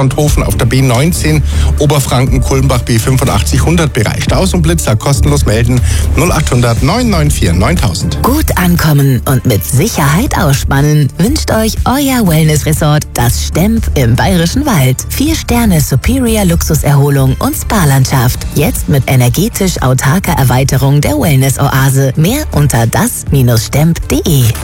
Sonthofen auf der B19, Oberfranken, Kulmbach, B85 100 Bereich. Staus und Blitzer kostenlos melden 0800 994 9000. Gut ankommen und mit Sicherheit ausspannen wünscht euch euer Wellness-Resort, das Stemp im Bayerischen Wald. 4 Sterne Superior Luxuserholung und Spa-Landschaft. Jetzt mit energetisch autarker Erweiterung der Wellness-Oase. Mehr unter das-stemp.de.